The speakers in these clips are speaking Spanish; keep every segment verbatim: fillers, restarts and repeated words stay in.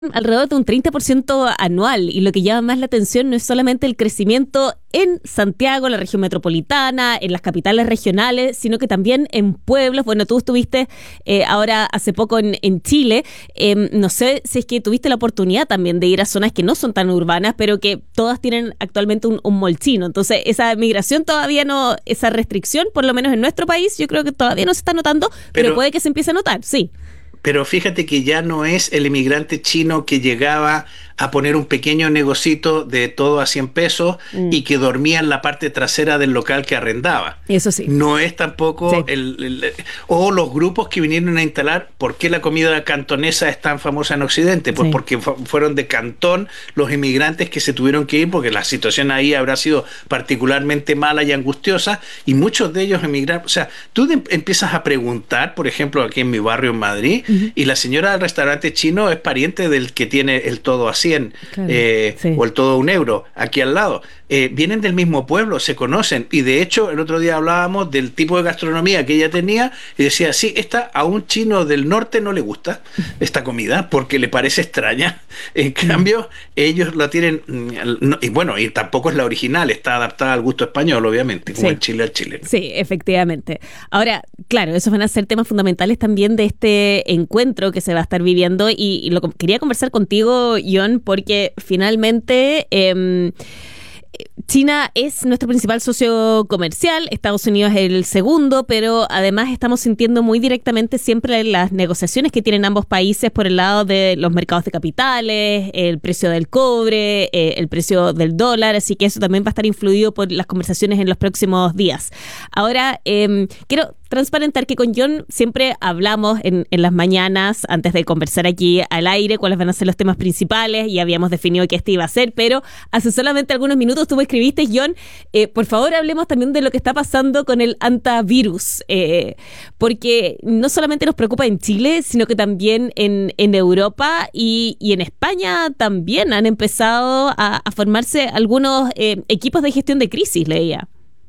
alrededor de un treinta por ciento anual, y lo que llama más la atención no es solamente el crecimiento en Santiago, la región metropolitana, en las capitales regionales, sino que también en pueblos. Bueno, tú estuviste eh, ahora hace poco en, en Chile. Eh, no sé si es que tuviste la oportunidad también de ir a zonas que no son tan urbanas, pero que todas tienen actualmente un, un mall chino. Entonces, esa migración todavía no, esa restricción, por lo menos en nuestro país, yo creo que todavía no se está notando, pero, pero puede que se empiece a notar, sí. Pero fíjate que ya no es el inmigrante chino que llegaba a poner un pequeño negocito de todo a cien pesos mm. y que dormía en la parte trasera del local que arrendaba. Eso sí. No es tampoco sí. el, el... O los grupos que vinieron a instalar. ¿Por qué la comida cantonesa es tan famosa en Occidente? Pues sí. porque fu- fueron de Cantón los inmigrantes que se tuvieron que ir porque la situación ahí habrá sido particularmente mala y angustiosa, y muchos de ellos emigraron. O sea, tú de, empiezas a preguntar, por ejemplo, aquí en mi barrio en Madrid, uh-huh. y la señora del restaurante chino es pariente del que tiene el todo a cien, claro, eh, sí. o el todo a un euro, aquí al lado. Eh, vienen del mismo pueblo, se conocen, y de hecho el otro día hablábamos del tipo de gastronomía que ella tenía, y decía, sí, esta a un chino del norte no le gusta esta comida, porque le parece extraña. En cambio, ellos la tienen, no, y bueno, y tampoco es la original, está adaptada al gusto español, obviamente, como sí. el chile al chileno. Sí, efectivamente. Ahora, claro, esos van a ser temas fundamentales también de este encuentro que se va a estar viviendo, y, y lo quería conversar contigo, John, porque finalmente eh, China es nuestro principal socio comercial, Estados Unidos es el segundo, pero además estamos sintiendo muy directamente siempre las negociaciones que tienen ambos países por el lado de los mercados de capitales, el precio del cobre, eh, el precio del dólar, así que eso también va a estar influido por las conversaciones en los próximos días. Ahora, eh, quiero transparentar que con John siempre hablamos en, en las mañanas, antes de conversar aquí al aire, cuáles van a ser los temas principales, y habíamos definido que este iba a ser, pero hace solamente algunos minutos tú me escribiste, John, eh, por favor hablemos también de lo que está pasando con el hantavirus, eh, porque no solamente nos preocupa en Chile, sino que también en, en Europa y, y en España también han empezado a, a formarse algunos eh, equipos de gestión de crisis, leía.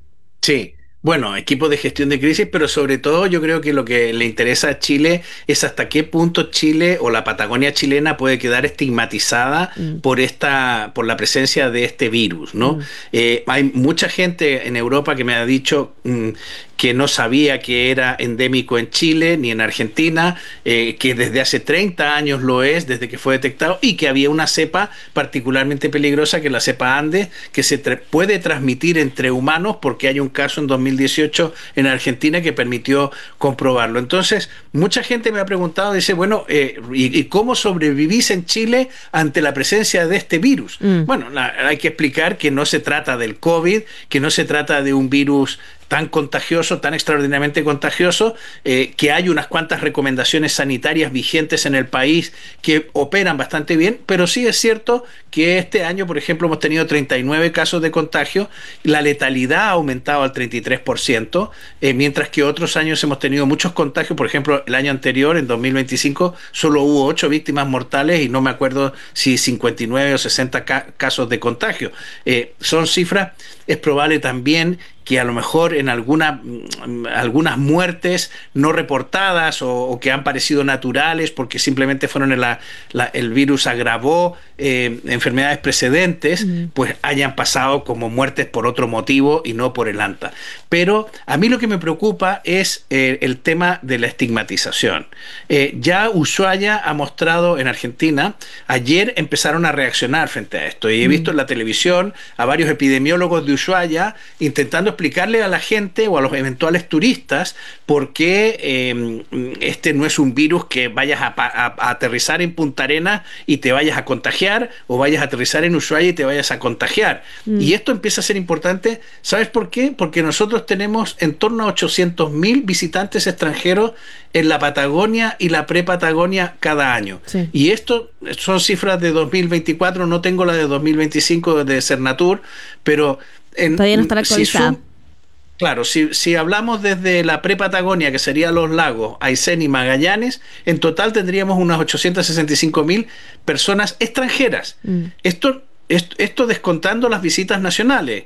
Sí. Bueno, equipo de gestión de crisis, pero sobre todo yo creo que lo que le interesa a Chile es hasta qué punto Chile o la Patagonia chilena puede quedar estigmatizada mm. por esta, por la presencia de este virus, ¿no? Mm. Eh, hay mucha gente en Europa que me ha dicho mm, que no sabía que era endémico en Chile ni en Argentina, eh, que desde hace treinta años lo es, desde que fue detectado, y que había una cepa particularmente peligrosa, que es la cepa Andes, que se tra- puede transmitir entre humanos, porque hay un caso en dos mil dieciocho en Argentina que permitió comprobarlo. Entonces, mucha gente me ha preguntado, dice, bueno, eh, ¿y, ¿y cómo sobrevivís en Chile ante la presencia de este virus? Mm. Bueno, la, hay que explicar que no se trata del COVID, que no se trata de un virus tan contagioso, tan extraordinariamente contagioso, eh, que hay unas cuantas recomendaciones sanitarias vigentes en el país que operan bastante bien, pero sí es cierto que este año, por ejemplo, hemos tenido treinta y nueve casos de contagio, la letalidad ha aumentado al treinta y tres por ciento, eh, mientras que otros años hemos tenido muchos contagios. Por ejemplo, el año anterior, en dos mil veinticinco, solo hubo ocho víctimas mortales y no me acuerdo si cincuenta y nueve o sesenta ca- casos de contagio. Eh, son cifras, es probable también que a lo mejor en alguna, algunas muertes no reportadas o, o que han parecido naturales porque simplemente fueron en la, la, el virus agravó eh, enfermedades precedentes, mm. pues hayan pasado como muertes por otro motivo y no por el hanta. Pero a mí lo que me preocupa es eh, el tema de la estigmatización. Eh, ya Ushuaia ha mostrado en Argentina, ayer empezaron a reaccionar frente a esto, y he visto mm. en la televisión a varios epidemiólogos de Ushuaia intentando explicarle a la gente o a los eventuales turistas por qué eh, este no es un virus que vayas a, a, a aterrizar en Punta Arenas y te vayas a contagiar, o vayas a aterrizar en Ushuaia y te vayas a contagiar. Mm. Y esto empieza a ser importante. ¿Sabes por qué? Porque nosotros tenemos en torno a ochocientos mil visitantes extranjeros en la Patagonia y la pre-Patagonia cada año. Sí. Y esto son cifras de dos mil veinticuatro, no tengo la de dos mil veinticinco de Cernatur, pero En, todavía no está actualizada. Si claro, si, si hablamos desde la pre-Patagonia, que serían los lagos Aysén y Magallanes, en total tendríamos unas ochocientas sesenta y cinco mil personas extranjeras. Mm. Esto, esto, esto descontando las visitas nacionales,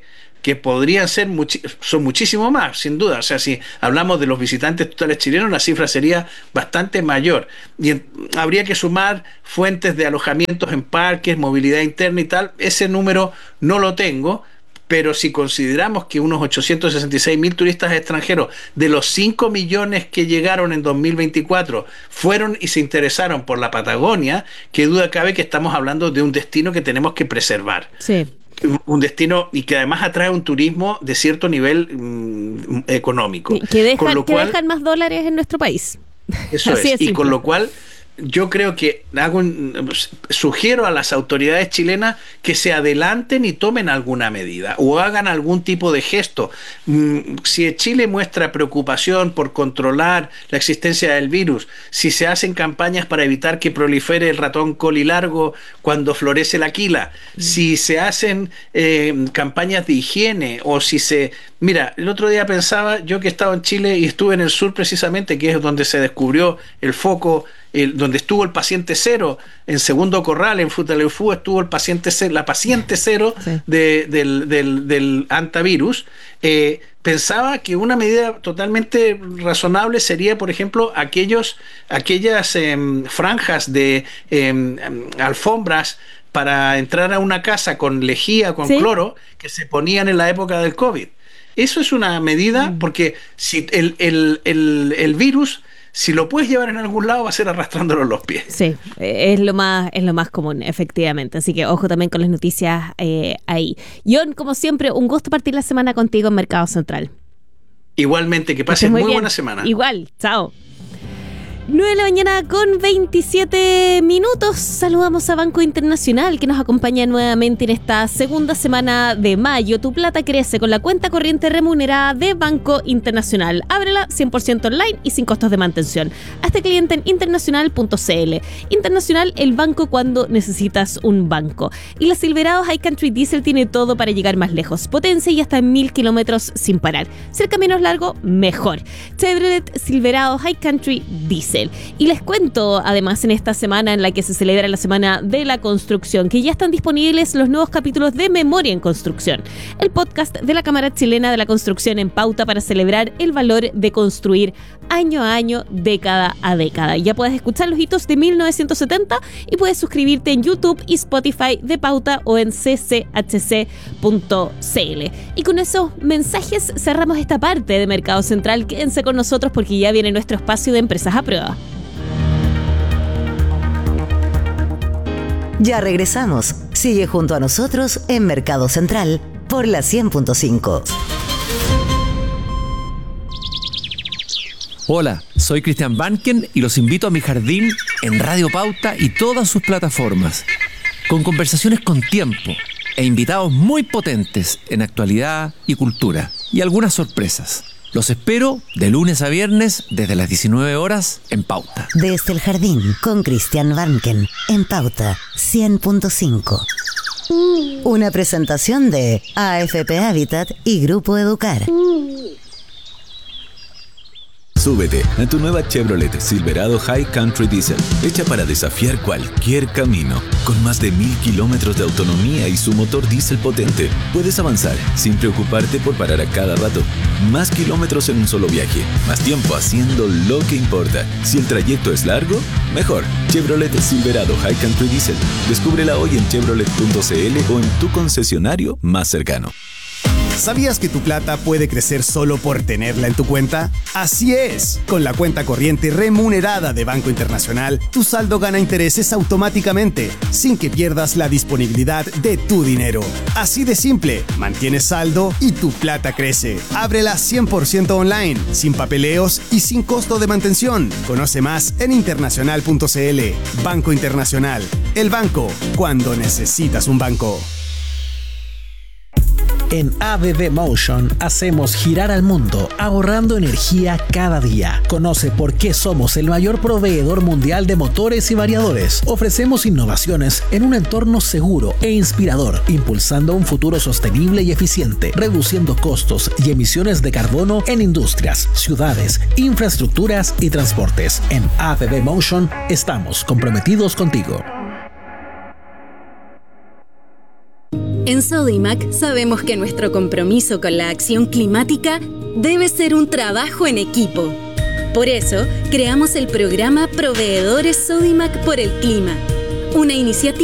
que podrían ser, muchi- son muchísimo más, sin duda. O sea, si hablamos de los visitantes totales chilenos, la cifra sería bastante mayor. Y en- habría que sumar fuentes de alojamientos en parques, movilidad interna y tal. Ese número no lo tengo. Pero si consideramos que unos ochocientos sesenta y seis mil turistas extranjeros de los cinco millones que llegaron en dos mil veinticuatro fueron y se interesaron por la Patagonia, qué duda cabe que estamos hablando de un destino que tenemos que preservar. Sí. Un destino y que además atrae un turismo de cierto nivel mm, económico. Que dejan, con lo que cual, dejan más dólares en nuestro país. eso Así es. de Y con simple. lo cual yo creo que hago un- sugiero a las autoridades chilenas que se adelanten y tomen alguna medida o hagan algún tipo de gesto. Mm, Si Chile muestra preocupación por controlar la existencia del virus, si se hacen campañas para evitar que prolifere el ratón colilargo cuando florece la quila, si se hacen eh, campañas de higiene o si se... Mira, el otro día pensaba, yo que he estado en Chile y estuve en el sur precisamente, que es donde se descubrió el foco, el- donde estuvo el paciente cero, en Segundo Corral, en Futaleufú, estuvo el paciente cero, la paciente cero Sí. de- del, del, del antivirus. Eh, pensaba que una medida totalmente razonable sería, por ejemplo, aquellos, aquellas em, franjas de em, em, alfombras para entrar a una casa con lejía, con Sí. cloro, que se ponían en la época del COVID. Eso es una medida porque si el, el, el, el virus, si lo puedes llevar en algún lado, va a ser arrastrándolo en los pies. Sí, eh, es lo más, es lo más común, efectivamente. Así que ojo también con las noticias eh, ahí. John, como siempre, un gusto partir la semana contigo en Mercado Central. Igualmente, que Que pases estés muy, bien. buena semana. Igual, chao. nueve de la mañana con veintisiete minutos. Saludamos a Banco Internacional que nos acompaña nuevamente en esta segunda semana de mayo. Tu plata crece con la cuenta corriente remunerada de Banco Internacional. Ábrela cien por ciento online y sin costos de mantención. Hazte cliente en internacional punto c l. Internacional, el banco cuando necesitas un banco. Y la Silverado High Country Diesel tiene todo para llegar más lejos. Potencia y hasta mil kilómetros sin parar. Si el camino es largo, mejor. Chevrolet Silverado High Country Diesel. Y les cuento, además, en esta semana en la que se celebra la Semana de la Construcción, que ya están disponibles los nuevos capítulos de Memoria en Construcción, el podcast de la Cámara Chilena de la Construcción en pauta para celebrar el valor de construir año a año, década a década. Ya puedes escuchar los hitos de mil novecientos setenta y puedes suscribirte en YouTube y Spotify de Pauta o en c c h c punto c l. Y con esos mensajes cerramos esta parte de Mercado Central. Quédense con nosotros porque ya viene nuestro espacio de Empresas a Prueba. Ya regresamos. Sigue junto a nosotros en Mercado Central por la cien punto cinco. Hola, soy Cristian Banken y los invito a mi jardín en Radio Pauta y todas sus plataformas, con conversaciones con tiempo e invitados muy potentes en actualidad y cultura, y algunas sorpresas. Los espero de lunes a viernes desde las diecinueve horas en Pauta. Desde el jardín con Cristian Banken en Pauta cien punto cinco. Una presentación de A F P Habitat y Grupo Educar. Súbete a tu nueva Chevrolet Silverado High Country Diesel, hecha para desafiar cualquier camino. Con más de mil kilómetros de autonomía y su motor diésel potente, puedes avanzar sin preocuparte por parar a cada rato. Más kilómetros en un solo viaje, más tiempo haciendo lo que importa. Si el trayecto es largo, mejor. Chevrolet Silverado High Country Diesel. Descúbrela hoy en chevrolet punto c l o en tu concesionario más cercano. ¿Sabías que tu plata puede crecer solo por tenerla en tu cuenta? Así es. Con la cuenta corriente remunerada de Banco Internacional, tu saldo gana intereses automáticamente, sin que pierdas la disponibilidad de tu dinero. Así de simple, mantienes saldo y tu plata crece. Ábrela cien por ciento online, sin papeleos y sin costo de mantención. Conoce más en internacional punto c l. Banco Internacional, el banco cuando necesitas un banco. En A B B Motion hacemos girar al mundo ahorrando energía cada día. Conoce por qué somos el mayor proveedor mundial de motores y variadores. Ofrecemos innovaciones en un entorno seguro e inspirador, impulsando un futuro sostenible y eficiente, reduciendo costos y emisiones de carbono en industrias, ciudades, infraestructuras y transportes. En A B B Motion estamos comprometidos contigo. En Sodimac sabemos que nuestro compromiso con la acción climática debe ser un trabajo en equipo. Por eso, creamos el programa Proveedores Sodimac por el Clima, una iniciativa